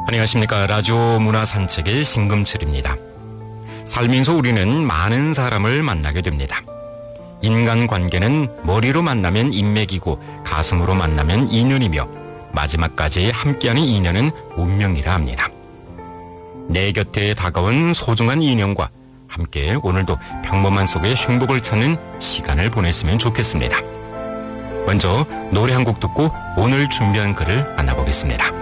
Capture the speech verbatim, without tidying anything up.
안녕하십니까. 라디오 문화산책의 신금철입니다. 살면서 우리는 많은 사람을 만나게 됩니다. 인간관계는 머리로 만나면 인맥이고 가슴으로 만나면 인연이며 마지막까지 함께하는 인연은 운명이라 합니다. 내 곁에 다가온 소중한 인연과 함께 오늘도 평범한 속에 행복을 찾는 시간을 보냈으면 좋겠습니다. 먼저 노래 한 곡 듣고 오늘 준비한 글을 만나보겠습니다.